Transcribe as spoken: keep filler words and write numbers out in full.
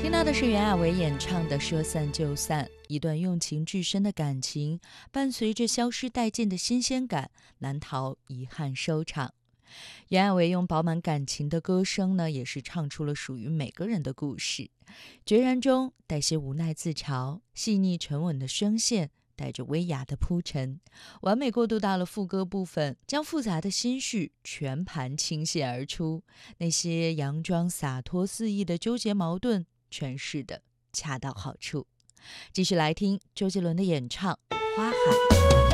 听到的是袁娅维演唱的《说散就散》，一段用情至深的感情，伴随着消失殆尽的新鲜感，难逃遗憾收场。袁娅维用饱满感情的歌声呢，也是唱出了属于每个人的故事。决然中带些无奈自嘲，细腻沉稳的声线带着微雅的铺陈，完美过渡到了副歌部分，将复杂的心绪全盘倾泻而出。那些佯装洒脱肆意的纠结矛盾，诠释的恰到好处。继续来听周杰伦的演唱《花海》。